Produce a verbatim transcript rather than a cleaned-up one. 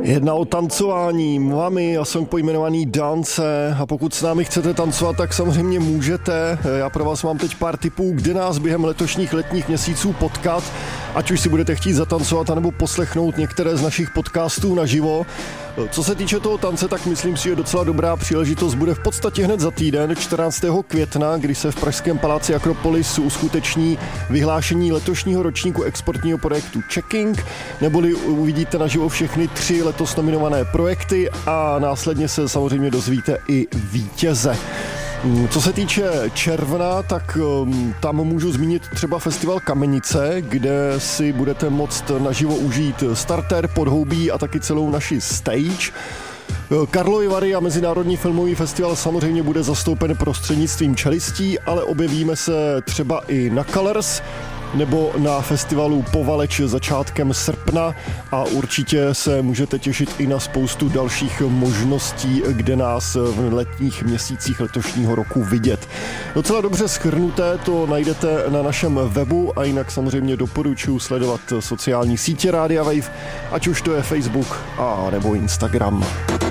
Jedna o tancování, Mami a song pojmenovaný Dance, a pokud s námi chcete tancovat, tak samozřejmě můžete. Já pro vás mám teď pár tipů, kde nás během letošních letních měsíců potkat, ať už si budete chtít zatancovat, anebo poslechnout některé z našich podcastů naživo. Co se týče toho tance, tak myslím si, že docela dobrá příležitost bude v podstatě hned za týden, čtrnáctého května, kdy se v pražském paláci Akropolis uskuteční vyhlášení letošního ročníku exportního projektu Checking, neboli uvidíte naživo všechny tři letos nominované projekty a následně se samozřejmě dozvíte i vítěze. Co se týče června, tak um, tam můžu zmínit třeba festival Kamenice, kde si budete moct naživo užít starter, podhoubí a taky celou naši stage. Karlovy Vary a Mezinárodní filmový festival samozřejmě bude zastoupen prostřednictvím čelistí, ale objevíme se třeba i na Colors nebo na festivalu Povaleč začátkem srpna a určitě se můžete těšit i na spoustu dalších možností, kde nás v letních měsících letošního roku vidět. Docela dobře shrnuté to najdete na našem webu a jinak samozřejmě doporučuji sledovat sociální sítě Rádia Wave, ať už to je Facebook a nebo Instagram.